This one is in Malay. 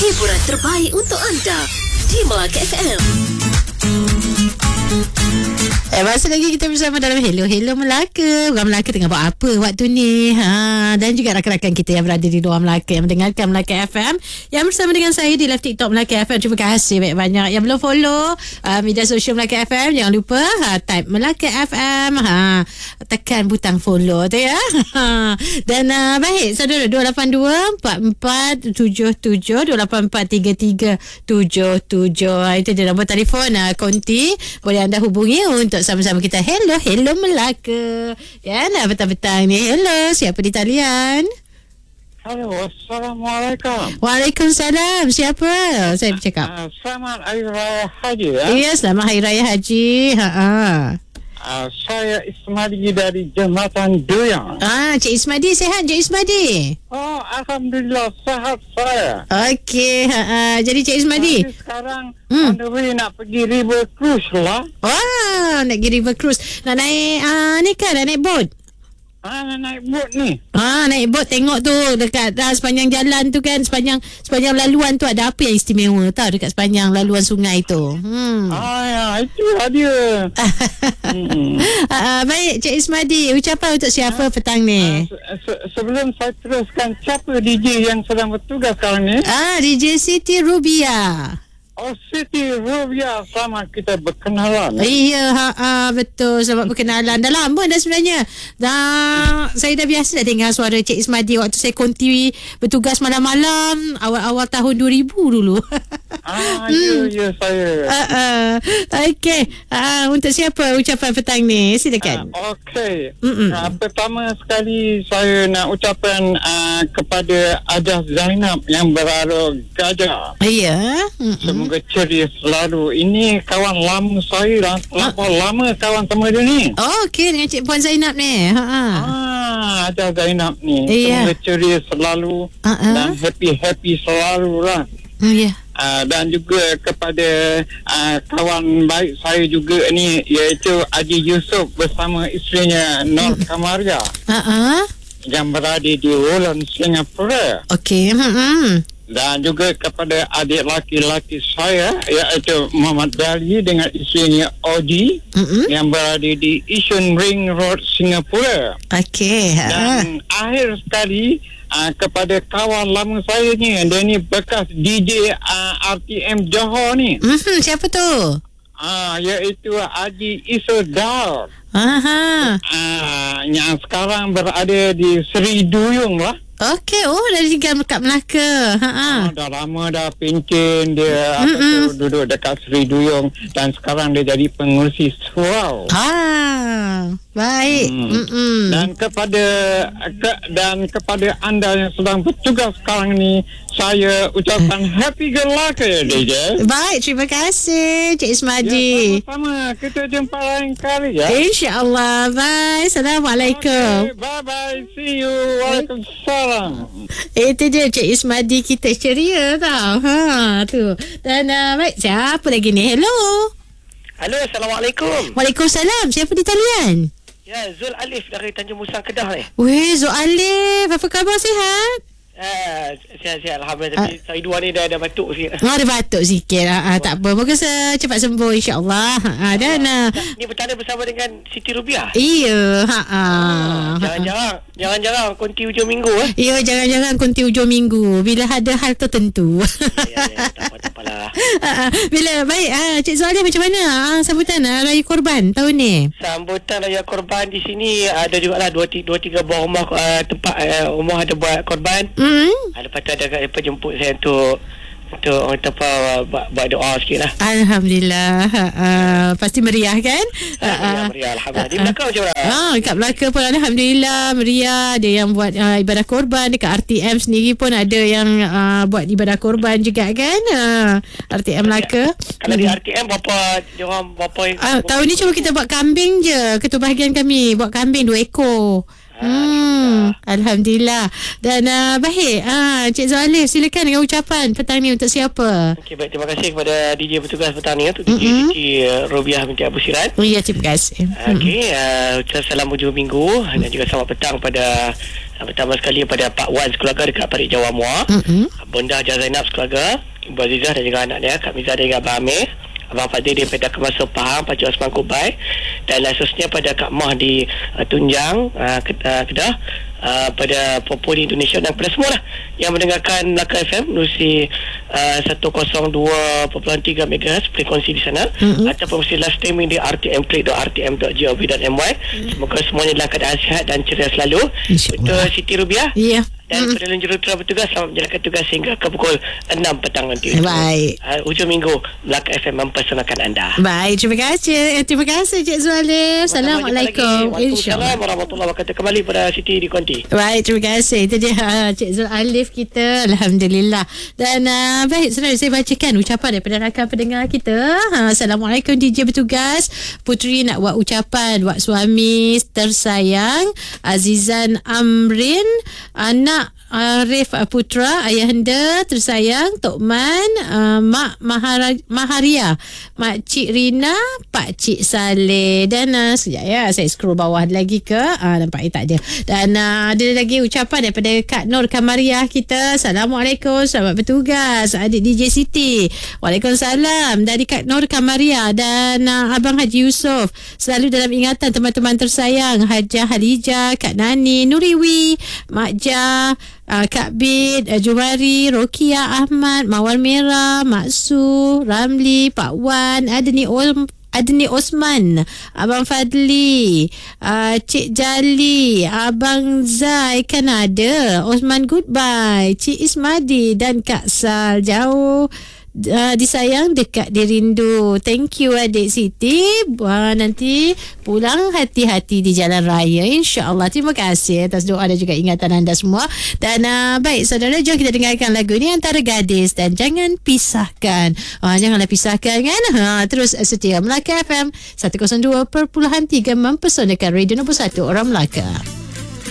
Hiburan terbaik untuk anda di Melaka FM. Masa lagi kita bersama dalam Hello Melaka. Orang Melaka tengah buat apa waktu ni? Dan juga rakan-rakan kita yang berada di luar Melaka, yang mendengarkan Melaka FM, yang bersama dengan saya di live TikTok Melaka FM. Terima kasih banyak-banyak. Yang belum follow media sosial Melaka FM, jangan lupa type Melaka FM, tekan butang follow tu ya. Dan baik, saudara, 282-4477 284-3377. Itu dia nombor telefon Konti. Boleh anda hubungi untuk sama-sama kita Hello Melaka. Kan petang-petang ni. Hello, siapa di talian? Halo, Assalamualaikum. Waalaikumsalam. Siapa? Saya bercakap. Selamat Hari Raya Haji ya. Ya, selamat Hari Raya Haji. Saya Ismadi dari Jambatan Duyang. Cik Ismadi, sihat Cik Ismadi? Oh, Alhamdulillah sehat saya. Okey, jadi Cik Ismadi sekarang Andri nak pergi River Cruise lah. Wah, nak pergi River Cruise. Nak naik ni kan, nak naik boat? Naik boat ni. Naik boat, tengok tu dekat sepanjang jalan tu kan, sepanjang laluan tu ada apa yang istimewa tahu dekat sepanjang laluan sungai tu. Ya, itu dia. Baik Cik Ismadi, ucapan untuk siapa petang ni? Sebelum saya teruskan, siapa DJ yang sedang bertugas sekarang ni? DJ Siti Rubia. Oh, Siti Rubia, sama kita berkenalan. Iya, betul, selamat berkenalan. Dah lama dah sebenarnya. Saya dah biasa dah dengar suara Cik Ismadi waktu saya konti bertugas malam-malam awal-awal tahun 2000 dulu. Ya saya. Okey, untuk siapa ucapan petang ni? Silakan. Okey. Pertama sekali saya nak ucapkan kepada Ajah Zainab yang berada Gajah. Ya. Semoga ceria selalu. Ini kawan lama saya. Lama kawan sama dia ni. Okey, dengan Cik Puan Zainab ni. Ajah Zainab ni. Semoga ceria selalu dan happy selalu lah. Ya. Dan juga kepada kawan baik saya juga ni, iaitu Haji Yusof bersama isterinya Nur Kamaria yang berada di Woodlands, Singapura. Okey. Dan juga kepada adik laki-laki saya, iaitu Muhammad Dali dengan isterinya Oji yang berada di Yishun Ring Road, Singapura. Okey. Dan akhir sekali kepada kawan lama saya ni, dia ni bekas DJ RTM Johor ni. Siapa tu? Iaitu Haji Isodar. Yang sekarang berada di Seri Duyung lah. Okey, dah tinggal dekat Melaka. Dah lama dah pencen dia duduk dekat Seri Duyung dan sekarang dia jadi pengurusi surau. Baik. Dan kepada anda yang sedang bertugas sekarang ni, saya ucapkan happy gelaka ya DJ. Baik, terima kasih Cik Ismadi. Sama-sama, kita jumpa lain kali ya. InsyaAllah. Bye. Assalamualaikum. Okay, bye-bye. See you. Waalaikumsalam. Itu dia Cik Ismadi kita, ceria tau. Tu. Dan baik, siapa lagi ni? Hello. Halo, Assalamualaikum. Waalaikumsalam. Siapa di talian? Ya, Zul Alif dari Tanjung Musang, Kedah ni. Weh, Zul Alif. Apa khabar, sihat? Sihat-sihat Alhamdulillah. Tapi saya dua ni dah batuk sikit. Ada batuk sikit. Tak apa. Moga cepat sembuh insyaAllah. Dan ni bertanda bersama dengan Siti Rubia. Iya. Jangan-jangan konti hujung minggu. Ya, jangan-jangan konti hujung minggu bila ada hal tertentu. Tak apalah. Bila baik, Cik Zuhaili macam mana sambutan Raya Korban tahun ni? Sambutan Raya Korban di sini ada jugalah 2-3 buah rumah tempat rumah ada buat korban. Lepas tu ada jemput saya untuk orang kata apa, buat doa sikit lah. Alhamdulillah. Pasti meriah kan? Meriah Alhamdulillah. Di Melaka macam mana? Kat Melaka pun Alhamdulillah meriah. Ada yang buat ibadah korban. Dekat RTM sendiri pun ada yang buat ibadah korban juga kan? RTM Melaka. Kalau di RTM berapa tahun ni cuma kita buat kambing je. Ketua bahagian kami buat kambing 2 ekor. Alhamdulillah. Dan baik, Cik Zalif, silakan dengan ucapan petang ni untuk siapa? Okey, baik, terima kasih kepada DJ bertugas petang ni, untuk DJ Siti Robiah binti Abu Sirat. Ya, terima kasih. Okey, salam hujung minggu dan juga selamat petang pada pertama sekali pada Pak Wan sekeluarga dekat Parit Jawa Muar, Bonda Hajar Zainab sekeluarga, Ibu Azizah dan juga anak dia Kak Miza dan juga Abang Amir, Abang Fadil daripada Kemasar Pahang, Pakcik Osman Kubai, dan khususnya pada Kak Mah di Tunjang, Kedah, pada Popo di Indonesia, dan pada semua lah yang mendengarkan Melaka FM menerusi 102.3 MHz frekuensi di sana, ataupun live streaming di rtmplay.rtm.gov.my. Semoga semuanya dalam keadaan sihat dan ceria selalu. Untuk Siti Rubiah dan pada jurutera bertugas, selamat menjalankan tugas hingga ke pukul 6 petang nanti. Baik. Hujung minggu Melaka FM mempersembahkan anda. Baik, terima kasih. Terima kasih Cik Zalif. Assalamualaikum. Waalaikumsalam warahmatullahi wabarakatuh. Kembali pada Siti di Konti. Baik, terima kasih. Itu dia Cik Zalif kita. Alhamdulillah. Dan baik, sebenarnya saya bacakan ucapan daripada rakan pendengar kita. Assalamualaikum DJ bertugas. Puteri nak buat ucapan buat suami tersayang Azizan Amrin, anak Arif Putra, ayahanda tersayang Tok Man, Mak Maharia, Mak Cik Rina, Pak Cik Saleh. Dan sekejap ya, saya scroll bawah lagi ke nampak tak ada. Dan ada lagi ucapan daripada Kak Nur Kamariah kita. Assalamualaikum, selamat bertugas adik DJ Siti. Waalaikumsalam dari Kak Nur Kamariah. Dan Abang Haji Yusof selalu dalam ingatan teman-teman tersayang, Hajah Halijah, Kak Nani, Nuriwi, Mak Ja, Kak Bid, Jumari, Rokia Ahmad, Mawar Merah, Maksu, Ramli, Pak Wan, Adni Osman, Abang Fadli, Cik Jali, Abang Zai kan ada, Osman Goodbye, Cik Ismadi dan Kak Sal jauh disayang dekat dirindu. Thank you adik Siti. Nanti pulang hati-hati di jalan raya, insya-Allah. Terima kasih atas doa dan juga ingatan anda semua. Dan baik saudara, jom kita dengarkan lagu ni Antara Gadis dan Jangan Pisahkan. Janganlah pisahkan kan. Terus setia Melaka FM 102.3 mempersondakan radio nombor 1 orang Melaka.